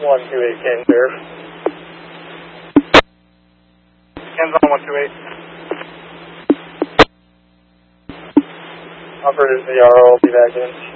128 can clear. Hands on 128. Operator's VRO will be back in.